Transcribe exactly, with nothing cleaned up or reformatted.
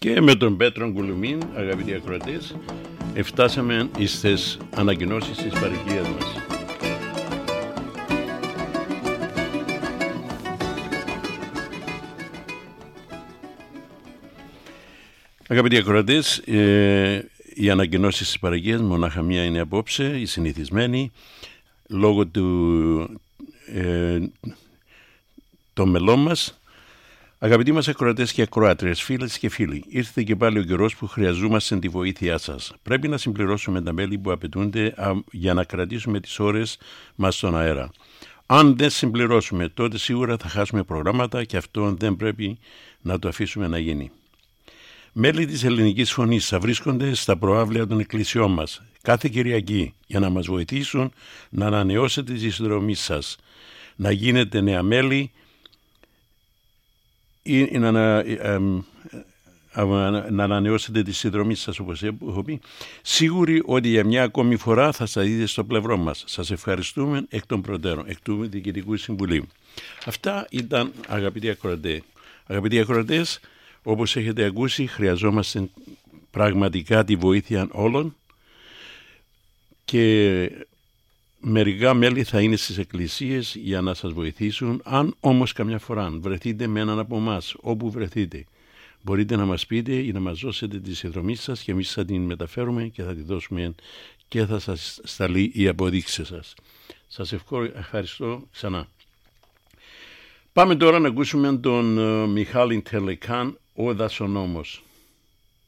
Και με τον Πέτρο Γκουλουμίν, αγαπητοί ακροατές, εφτάσαμε στις ανακοινώσεις της παροικίας μας. Αγαπητοί ακροατές, ε, οι ανακοινώσεις της παροικίας μονάχα μία είναι απόψε, η συνηθισμένη, λόγω του, ε, των μελών μας. Αγαπητοί μας ακροατές και ακροάτριες, φίλες και φίλοι, ήρθε και πάλι ο καιρός που χρειαζόμαστε τη βοήθειά σας. Πρέπει να συμπληρώσουμε τα μέλη που απαιτούνται για να κρατήσουμε τις ώρες μας στον αέρα. Αν δεν συμπληρώσουμε, τότε σίγουρα θα χάσουμε προγράμματα και αυτό δεν πρέπει να το αφήσουμε να γίνει. Μέλη της Ελληνικής Φωνής θα βρίσκονται στα προάβλια των εκκλησιών μας κάθε Κυριακή για να μας βοηθήσουν να ανανεώσετε τη συνδρομή σας, να γίνετε νέα μέλη ή να, να, ε, ε, να ανανεώσετε τη συνδρομή σας, όπως έχω πει, σίγουροι ότι για μια ακόμη φορά θα σας δείτε στο πλευρό μας. Σας ευχαριστούμε εκ των προτέρων, εκ του Διοικητικού Συμβουλίου. Αυτά ήταν, αγαπητοί ακροατές. Αγαπητοί ακροατές, όπως έχετε ακούσει, χρειαζόμαστε πραγματικά τη βοήθεια όλων και μερικά μέλη θα είναι στις εκκλησίες για να σας βοηθήσουν. Αν όμως καμιά φορά βρεθείτε με έναν από εμάς, όπου βρεθείτε, μπορείτε να μας πείτε ή να μας δώσετε τη συνδρομή σας και εμείς θα την μεταφέρουμε και θα τη δώσουμε και θα σας σταλεί η αποδείξη σας. Σας ευχαριστώ ξανά. Πάμε τώρα να ακούσουμε τον uh, Μιχάλη Τελεκάν, ο Δασονόμος.